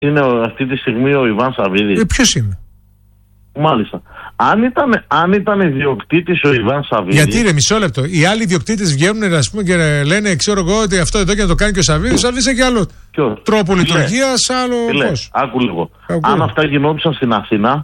είναι αυτή τη στιγμή ο Ιβάν Σαββίδης. Ποιος είναι? Μάλιστα. Αν ήταν ιδιοκτήτης ο Ιβάν Σαββίδης. Γιατί ρε, μισό λεπτό. Οι άλλοι ιδιοκτήτες βγαίνουν, ας πούμε, και λένε, ξέρω εγώ, ότι αυτό εδώ και να το κάνει και ο Σαββίδης. Ο Σαββίδης έχει άλλο τρόπο λειτουργίας, άλλο πώς. Άκου λίγο. Αν αυτά γινόντουσαν στην Αθήνα,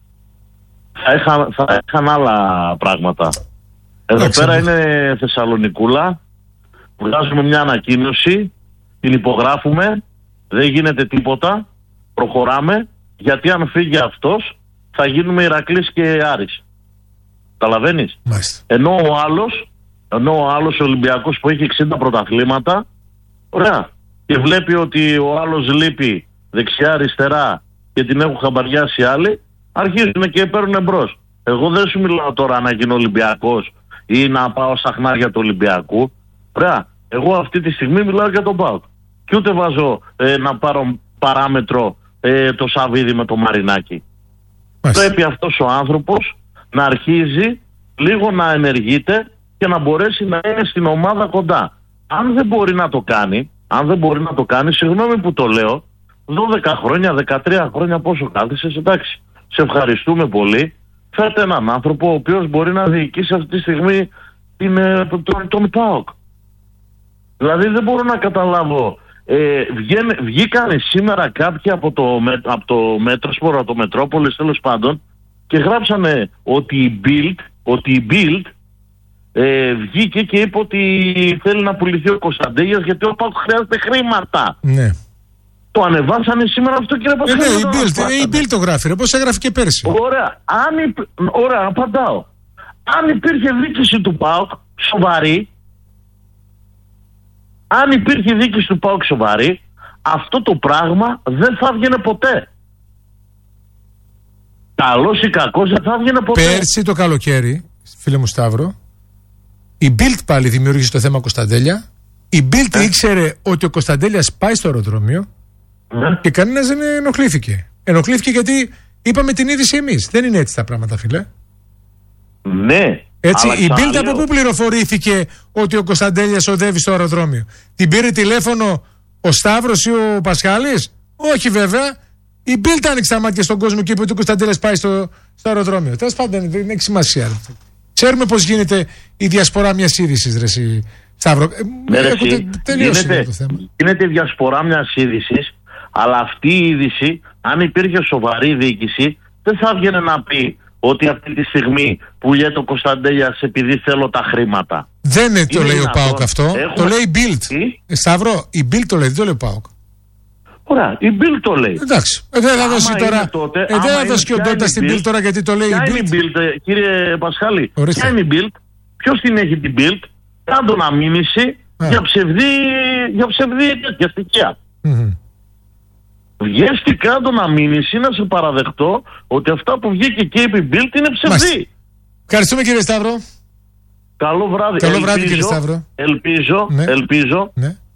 θα είχαν άλλα πράγματα. Εδώ πέρα είναι Θεσσαλονικούλα. Βγάζουμε μια ανακοίνωση, την υπογράφουμε, δεν γίνεται τίποτα, προχωράμε, γιατί αν φύγει αυτός θα γίνουμε Ηρακλής και Άρης. Καταλαβαίνεις? Ενώ ο άλλος Ολυμπιακός που έχει 60 πρωταθλήματα, ωραία, και βλέπει ότι ο άλλος λείπει δεξιά-αριστερά και την έχουν χαμπαριάσει άλλοι, αρχίζουν και παίρνουν εμπρός. Εγώ δεν σου μιλάω τώρα να γίνω Ολυμπιακός ή να πάω στα χνάρια του Ολυμπιακού. Ωραία, εγώ αυτή τη στιγμή μιλάω για τον ΠΑΟΚ. Και ούτε βάζω να πάρω παράμετρο το Σαββίδη με το Μαρινάκι. Πρέπει αυτός ο άνθρωπος να αρχίζει λίγο να ενεργείται και να μπορέσει να είναι στην ομάδα κοντά. Αν δεν μπορεί να το κάνει, συγγνώμη που το λέω, 12 χρόνια, 13 χρόνια πόσο κάθισες, εντάξει, σε ευχαριστούμε πολύ. Φέρτε έναν άνθρωπο ο οποίος μπορεί να διοικήσει αυτή τη στιγμή τον ΠΑΟΚ. Δηλαδή δεν μπορώ να καταλάβω. Βγήκανε σήμερα κάποιοι από το Μέτροσπορ, από το Μετρόπολης τέλος πάντων, και γράψανε ότι η Bild βγήκε και είπε ότι θέλει να πουληθεί ο Κωνσταντέλιας γιατί ο ΠΑΟΚ χρειάζεται χρήματα. Ναι. Το ανεβάσανε σήμερα αυτό, κύριε Πασχαλή. Η Bild το γράφει, ρε, πώς έγραφε και πέρσι. Ωραία, απαντάω. Αν υπήρχε διοίκηση του ΠΑΟΚ σοβαρή, αυτό το πράγμα δεν θα βγαινε ποτέ. Καλός ή κακός δεν θα βγαινε ποτέ. Πέρσι το καλοκαίρι, φίλε μου Σταύρο, η Bild πάλι δημιούργησε το θέμα Κωνσταντέλια. Η Bild ήξερε ότι ο Κωνσταντέλιας πάει στο αεροδρόμιο και κανένας δεν ενοχλήθηκε. Ενοχλήθηκε γιατί είπαμε την είδηση εμείς. Δεν είναι έτσι τα πράγματα, φίλε. Ναι. Έτσι, η Bild από πού πληροφορήθηκε ότι ο Κωνσταντέλιας οδεύει στο αεροδρόμιο? Την πήρε τηλέφωνο ο Σταύρος ή ο Πασχάλης? Όχι βέβαια. Η Bild άνοιξε τα μάτια στον κόσμο και είπε ότι ο Κωνσταντέλιας πάει στο αεροδρόμιο. Τέλος πάντων, δεν έχει σημασία. Ξέρουμε πώς γίνεται η διασπορά μιας είδησης, ρε εσύ, Σταύρο. Τελείωσε το θέμα. Γίνεται η διασπορά μιας είδησης, αλλά αυτή η είδηση, αν υπήρχε σοβαρή διοίκηση, δεν θα έβγαινε να πει ότι αυτή τη στιγμή πουλιέται ο Κωνσταντέλιας επειδή θέλω τα χρήματα. Δεν το λέει ο ΠΑΟΚ αυτό. Το λέει η Bild. Σταύρο, η Bild το λέει, δεν το λέει ο ΠΑΟΚ. Ωραία, η Bild το λέει. Εντάξει. Δεν θα δώσει τώρα. Δεν θα δώσει και οντότητα στην Bild τώρα γιατί το λέει η Bild. Ποια είναι η Bild, κύριε Πασχάλη? Ποια είναι η Bild? Ποιος την έχει την Bild? Κάντο να μήνυση για ψευδή στοιχεία. Βγες κάτω να μείνεις ή να σε παραδεχτώ ότι αυτά που βγήκε και είπε η Bild είναι ψευδή. Ευχαριστούμε, κύριε Σταύρο. Καλό βράδυ. Καλό βράδυ, κύριε Σταύρο. Ελπίζω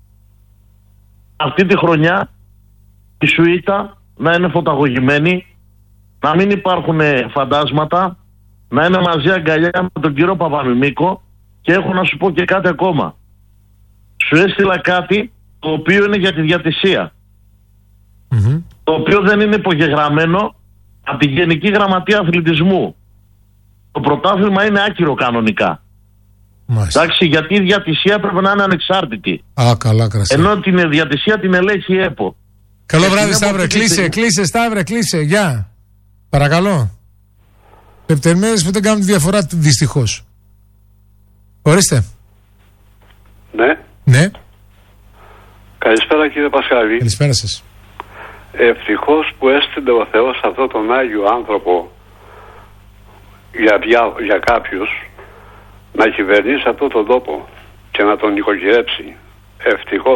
αυτή τη χρονιά η σουίτα να είναι φωταγωγημένη, να μην υπάρχουν φαντάσματα, να είναι μαζί αγκαλιά με τον κύριο Παπαμιμίκο. Και έχω να σου πω και κάτι ακόμα. Σου έστειλα κάτι το οποίο είναι για τη διατησία. Το οποίο δεν είναι υπογεγραμμένο από τη Γενική Γραμματεία Αθλητισμού. Το πρωτάθλημα είναι άκυρο κανονικά. Εντάξει, γιατί η διατησία έπρεπε να είναι ανεξάρτητη. Καλά, κρασί. Ενώ την διατησία την ελέγχει η ΕΠΟ. Καλό βράδυ, Σταύρε. Κλείσε, Σταύρε, κλείσε. Γεια. Παρακαλώ. Λεπτομέρειες που δεν κάνουν τη διαφορά, δυστυχώς. Ορίστε. Ναι. Καλησπέρα, κύριε Πασχάλη. Καλησπέρα σας. Ευτυχώς που έστειλε ο Θεός αυτόν τον Άγιο άνθρωπο για κάποιους να κυβερνήσει αυτόν τον τόπο και να τον νοικοκυρέψει. Ευτυχώς.